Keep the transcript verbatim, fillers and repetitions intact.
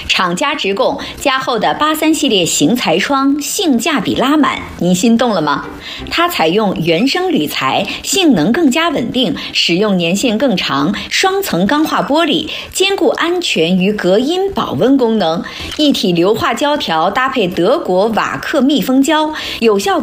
厂家直供加厚的八三系列型材窗，性价比拉满，您心动了吗？它采用原生铝材，性能更加稳定，使用年限更长，双层钢化玻璃，兼顾安全与隔音保温功能，一体硫化胶条搭配德国瓦克密封胶，有效